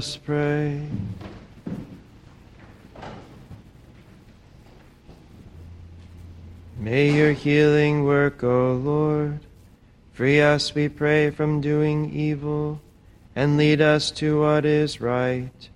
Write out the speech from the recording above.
Let's pray. May your healing work, O Lord, free us, we pray, from doing evil, and lead us to what is right.